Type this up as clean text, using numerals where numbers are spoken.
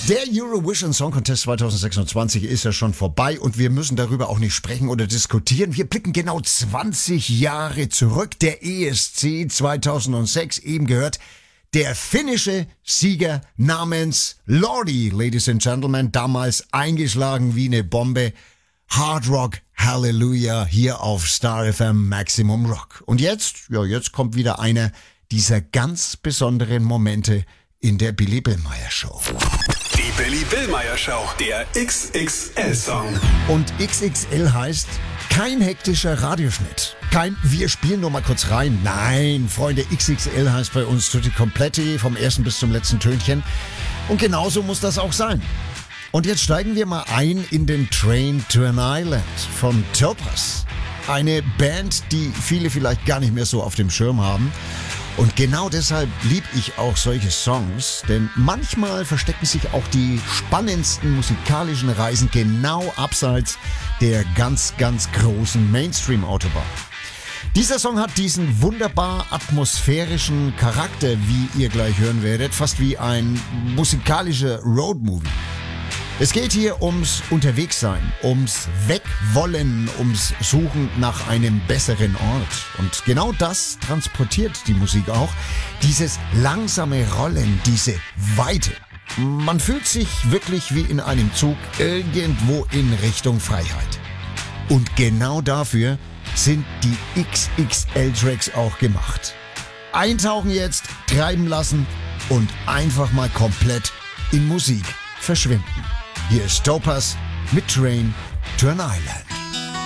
Der Eurovision Song Contest 2026 ist ja schon vorbei und wir müssen darüber auch nicht sprechen oder diskutieren. Wir blicken genau 20 Jahre zurück. Der ESC 2006, eben gehört, der finnische Sieger namens Lordi, Ladies and Gentlemen, damals eingeschlagen wie eine Bombe. Hard Rock Hallelujah hier auf Star FM Maximum Rock. Und jetzt kommt wieder einer dieser ganz besonderen Momente in der Billy Billmeyer Show. Die Billy Billmeyer Show, der XXL-Song. Und XXL heißt kein hektischer Radioschnitt. Kein wir spielen nur mal kurz rein. Nein, Freunde, XXL heißt bei uns tutti completi, vom ersten bis zum letzten Tönchen. Und genauso muss das auch sein. Und jetzt steigen wir mal ein in den Train to an Island von Topaz. Eine Band, die viele vielleicht gar nicht mehr so auf dem Schirm haben. Und genau deshalb lieb ich auch solche Songs, denn manchmal verstecken sich auch die spannendsten musikalischen Reisen genau abseits der ganz, ganz großen Mainstream-Autobahn. Dieser Song hat diesen wunderbar atmosphärischen Charakter, wie ihr gleich hören werdet, fast wie ein musikalischer Roadmovie. Es geht hier ums Unterwegssein, ums Wegwollen, ums Suchen nach einem besseren Ort. Und genau das transportiert die Musik auch. Dieses langsame Rollen, diese Weite. Man fühlt sich wirklich wie in einem Zug irgendwo in Richtung Freiheit. Und genau dafür sind die XXL-Tracks auch gemacht. Eintauchen jetzt, treiben lassen und einfach mal komplett in Musik verschwinden. Hier ist Topaz mit Train to an Island.